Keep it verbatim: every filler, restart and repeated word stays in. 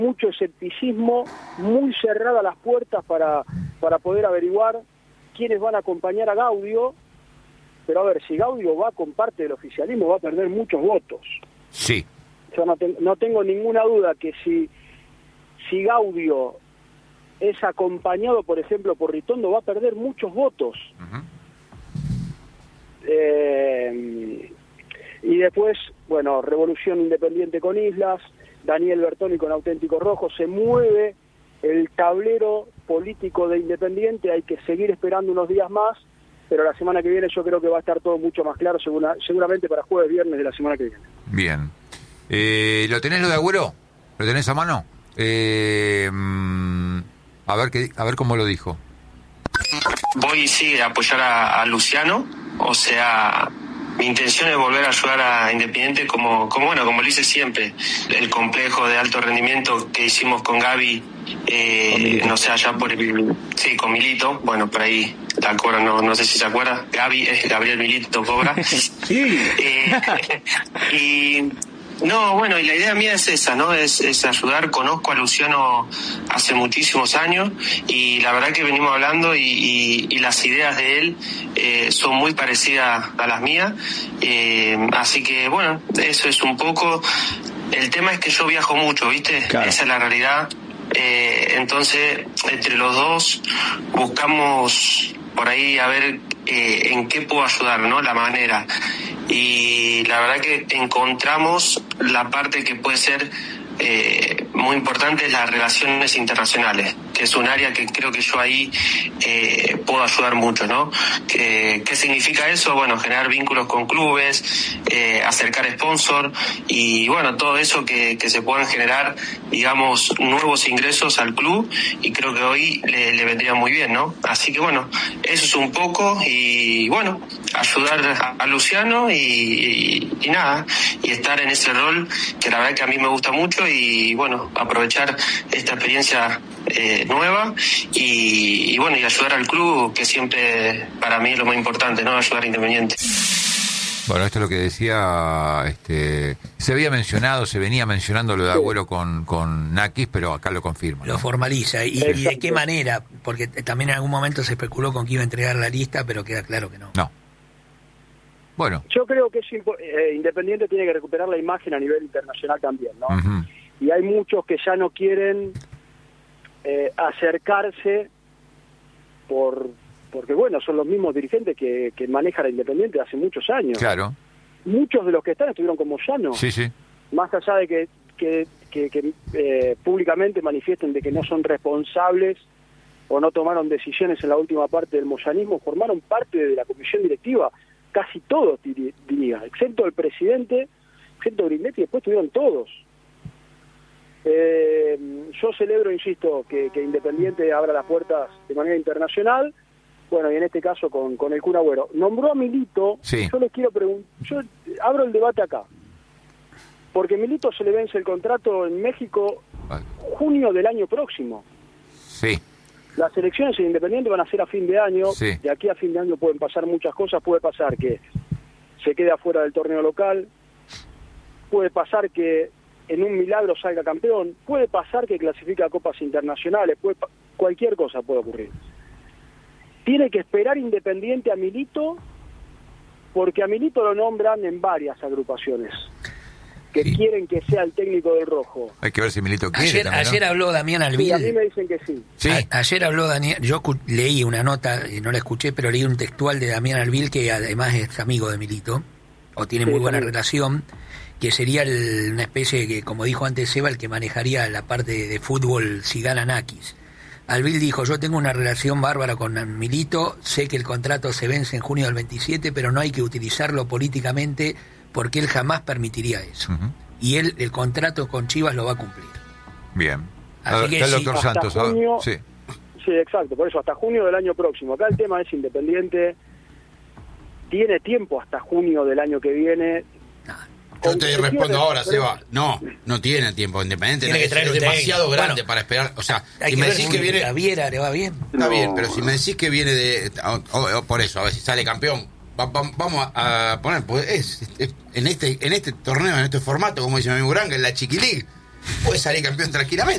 mucho escepticismo, muy cerradas las puertas para, para poder averiguar quiénes van a acompañar a Gaudio, pero a ver, si Gaudio va con parte del oficialismo va a perder muchos votos. Sí. Yo no, te, no tengo ninguna duda que si, si Gaudio es acompañado, por ejemplo, por Ritondo, va a perder muchos votos. Uh-huh. Eh, y después, bueno, Revolución Independiente con Islas, Daniel Bertoni con Auténtico Rojo, se mueve el tablero político de Independiente, hay que seguir esperando unos días más, pero la semana que viene yo creo que va a estar todo mucho más claro, segura, seguramente para jueves, viernes de la semana que viene. Bien. Eh, ¿Lo tenés lo de Agüero? ¿Lo tenés a mano? Eh, a ver qué, a ver cómo lo dijo. Voy sí a apoyar a, a Luciano, o sea, mi intención es volver a ayudar a Independiente como, como bueno, como lo hice siempre. El complejo de alto rendimiento que hicimos con Gaby, eh, no sé, allá por el, sí, con Milito, bueno, por ahí la cobra, no, no sé si se acuerda, Gaby es Gabriel Milito Cobra. Sí. Eh, y no, bueno, y la idea mía es esa, ¿no? Es, es ayudar. Conozco a Luciano hace muchísimos años y la verdad que venimos hablando y, y, y las ideas de él eh, son muy parecidas a las mías. Eh, así que, bueno, eso es un poco. El tema es que yo viajo mucho, ¿viste? Claro. Esa es la realidad. Eh, entonces, entre los dos buscamos por ahí a ver eh, en qué puedo ayudar, ¿no? La manera. Y la verdad que encontramos la parte que puede ser eh, muy importante, las relaciones internacionales, que es un área que creo que yo ahí eh, puedo ayudar mucho, ¿no? ¿Qué, qué significa eso? Bueno, generar vínculos con clubes, eh, acercar sponsor y bueno, todo eso que, que se puedan generar, digamos, nuevos ingresos al club y creo que hoy le, le vendría muy bien, ¿no? Así que bueno, eso es un poco y bueno, ayudar a, a Luciano y, y, y nada, y estar en ese rol que la verdad que a mí me gusta mucho y bueno, aprovechar esta experiencia eh, nueva y, y bueno, y ayudar al club, que siempre para mí es lo más importante, ¿no? Ayudar a Independiente. Bueno, esto es lo que decía, este, se había mencionado, se venía mencionando lo de Agüero con, con Nakis, pero acá lo confirma, ¿no? Lo formaliza. ¿Y, ¿Y de qué manera? Porque también en algún momento se especuló con que iba a entregar la lista, pero queda claro que no. No. Bueno. Yo creo que es impo- eh, Independiente tiene que recuperar la imagen a nivel internacional también, ¿no? Uh-huh. Y hay muchos que ya no quieren eh, acercarse por porque, bueno, son los mismos dirigentes que, que manejan a Independiente hace muchos años. Claro. Muchos de los que están estuvieron como Llano. Sí, sí. Más allá de que, que, que, que eh, públicamente manifiesten de que no son responsables o no tomaron decisiones en la última parte del moyanismo, formaron parte de la comisión directiva. Casi todos, diría, excepto el presidente, excepto Grindetti, después estuvieron todos. Eh, yo celebro, insisto, que, que Independiente abra las puertas de manera internacional, bueno, y en este caso con, con el Kun Agüero. Nombró a Milito, sí. Yo les quiero preguntar, yo abro el debate acá, porque Milito se le vence el contrato en México vale. junio del año próximo. Sí. Las elecciones en Independiente van a ser a fin de año, sí. De aquí a fin de año pueden pasar muchas cosas, puede pasar que se quede afuera del torneo local, puede pasar que en un milagro salga campeón, puede pasar que clasifique a copas internacionales, puede pa- cualquier cosa puede ocurrir. Tiene que esperar Independiente a Milito, porque a Milito lo nombran en varias agrupaciones que sí. quieren que sea el técnico del Rojo. Hay que ver si Milito quiere. Ayer, también, ¿no? ayer habló Damián Albil. Sí, a mí me dicen que sí. ¿Sí? A, ayer habló Daniel, yo cu- leí una nota, y no la escuché, pero leí un textual de Damián Albil, que además es amigo de Milito, o tiene sí, muy buena también. relación, que sería el, una especie de, que, como dijo antes Seba, el que manejaría la parte de, de fútbol si gana Nakis. Albil dijo, yo tengo una relación bárbara con Milito, sé que el contrato se vence en junio del veintisiete, pero no hay que utilizarlo políticamente porque él jamás permitiría eso. Uh-huh. Y él, el contrato con Chivas lo va a cumplir. Bien. Así que el sí, doctor Santos. Junio, sí. sí, exacto, por eso hasta junio del año próximo. Acá el tema es Independiente, tiene tiempo hasta junio del año que viene. Yo te respondo ahora, Seba. No, no tiene tiempo Independiente. Tiene que traer es un demasiado técnico. grande Bueno, para esperar. O sea, hay si que me ver decís si que viene. a Viera le va bien. Está no. bien, pero si me decís que viene de. O, o, o por eso, a ver si sale campeón. Va, va, vamos a, a poner. Pues es, es, en este en este torneo, en este formato, como dice mi amigo Granga, en la Chiqui League. puede salir campeón tranquilamente.